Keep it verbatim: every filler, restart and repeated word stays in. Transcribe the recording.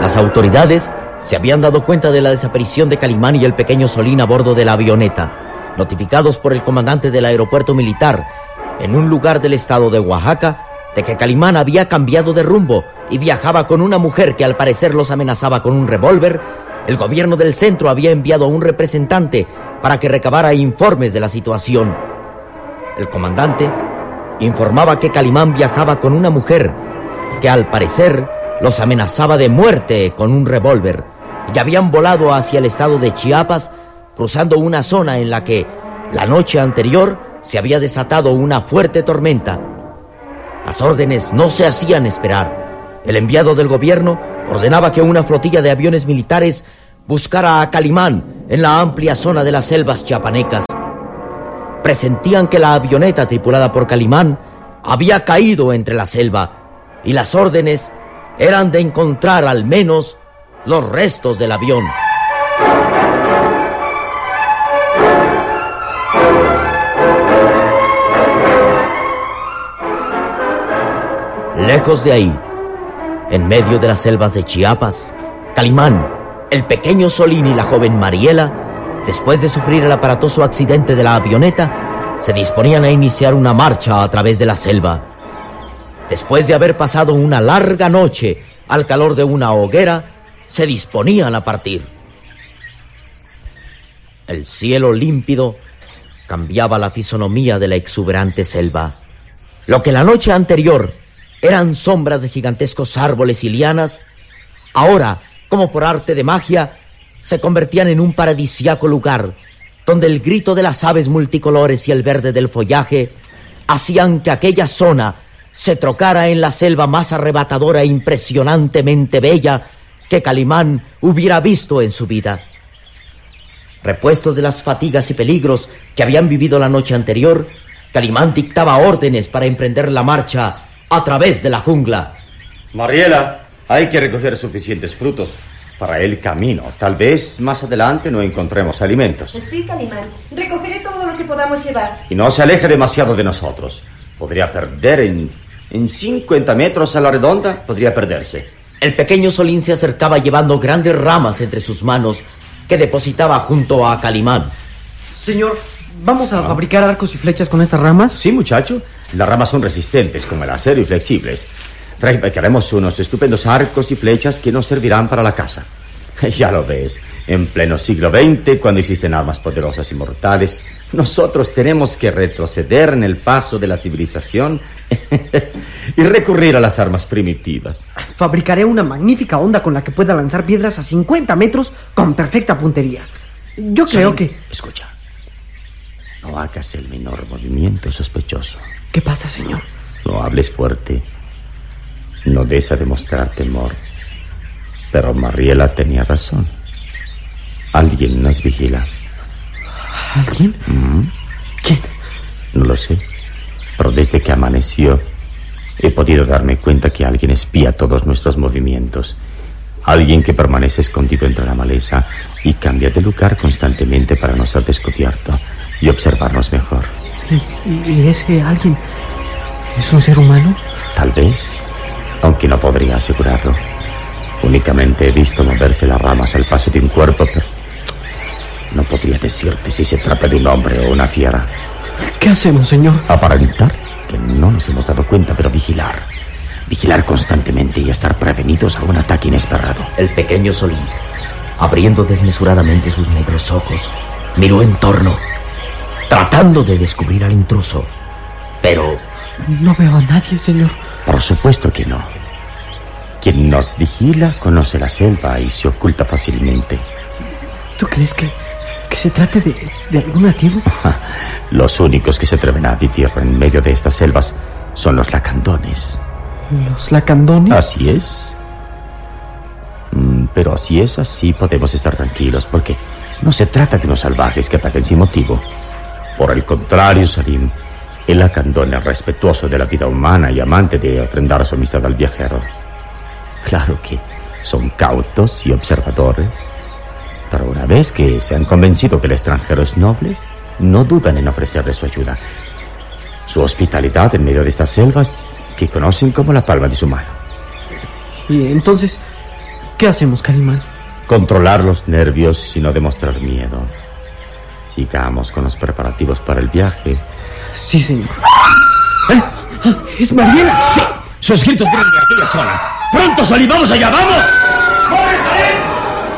Las autoridades se habían dado cuenta de la desaparición de Calimán y el pequeño Solín a bordo de la avioneta, notificados por el comandante del aeropuerto militar en un lugar del estado de Oaxaca de que Calimán había cambiado de rumbo y viajaba con una mujer que al parecer los amenazaba con un revólver. El gobierno del centro había enviado a un representante para que recabara informes de la situación. El comandante informaba que Calimán viajaba con una mujer que al parecer los amenazaba de muerte con un revólver y habían volado hacia el estado de Chiapas, cruzando una zona en la que la noche anterior se había desatado una fuerte tormenta. Las órdenes no se hacían esperar. El enviado del gobierno ordenaba que una flotilla de aviones militares buscara a Calimán en la amplia zona de las selvas chiapanecas. Presentían que la avioneta tripulada por Calimán había caído entre la selva y las órdenes eran de encontrar al menos los restos del avión. Lejos de ahí, en medio de las selvas de Chiapas, Calimán, el pequeño Solín y la joven Mariela, después de sufrir el aparatoso accidente de la avioneta, se disponían a iniciar una marcha a través de la selva. Después de haber pasado una larga noche al calor de una hoguera, se disponían a partir. El cielo límpido cambiaba la fisonomía de la exuberante selva. Lo que la noche anterior eran sombras de gigantescos árboles y lianas, ahora, como por arte de magia, se convertían en un paradisíaco lugar donde el grito de las aves multicolores y el verde del follaje hacían que aquella zona se trocara en la selva más arrebatadora e impresionantemente bella que Calimán hubiera visto en su vida. Repuestos de las fatigas y peligros que habían vivido la noche anterior, Calimán dictaba órdenes para emprender la marcha a través de la jungla. Mariela, hay que recoger suficientes frutos para el camino. Tal vez más adelante no encontremos alimentos. Sí, Calimán. Recogeré todo lo que podamos llevar. Y no se aleje demasiado de nosotros. Podría perder en, en cincuenta metros a la redonda. Podría perderse. El pequeño Solín se acercaba llevando grandes ramas entre sus manos que depositaba junto a Calimán. Señor, ¿vamos a ¿Ah? fabricar arcos y flechas con estas ramas? Sí, muchacho. Las ramas son resistentes como el acero y flexibles. Fabricaremos unos estupendos arcos y flechas que nos servirán para la caza. Ya lo ves, en pleno siglo veinte, cuando existen armas poderosas y mortales, nosotros tenemos que retroceder en el paso de la civilización y recurrir a las armas primitivas. Fabricaré una magnífica honda con la que pueda lanzar piedras a cincuenta metros con perfecta puntería. Yo creo sí, que... Escucha, no hagas el menor movimiento sospechoso. ¿Qué pasa, señor? No hables fuerte. No des a demostrar temor. Pero Mariela tenía razón. Alguien nos vigila. ¿Alguien? ¿Mm? ¿Quién? No lo sé. Pero desde que amaneció he podido darme cuenta que alguien espía todos nuestros movimientos. Alguien que permanece escondido entre la maleza y cambia de lugar constantemente para no ser descubierto y observarnos mejor. ¿Y, y ese alguien es un ser humano? Tal vez, aunque no podría asegurarlo. Únicamente he visto moverse las ramas al paso de un cuerpo, pero no podría decirte si se trata de un hombre o una fiera. ¿Qué hacemos, señor? Aparentar que no nos hemos dado cuenta, pero vigilar. Vigilar constantemente y estar prevenidos a un ataque inesperado. El pequeño Solín, abriendo desmesuradamente sus negros ojos, miró en torno, tratando de descubrir al intruso. Pero... no veo a nadie, señor. Por supuesto que no. Quien nos vigila conoce la selva y se oculta fácilmente. ¿Tú crees que, que se trate de, de algún nativo? Los únicos que se atreven a vivir en medio de estas selvas son los lacandones. ¿Los lacandones? Así es. Mm, pero si es así, podemos estar tranquilos, porque no se trata de unos salvajes que ataquen sin motivo. Por el contrario, Salim, el lacandón es respetuoso de la vida humana y amante de ofrendar su amistad al viajero. Claro que son cautos y observadores, pero una vez que se han convencido que el extranjero es noble, no dudan en ofrecerle su ayuda. Su hospitalidad en medio de estas selvas que conocen como la palma de su mano. Y entonces, ¿Qué hacemos, Calimán? Controlar los nervios y no demostrar miedo. Sigamos con los preparativos para el viaje. Sí, señor. ¿Eh? ¡Es Mariela! ¡Sí! Sus gritos vienen de aquella zona. ¡Pronto, Solín! ¡Vamos allá! ¡Vamos!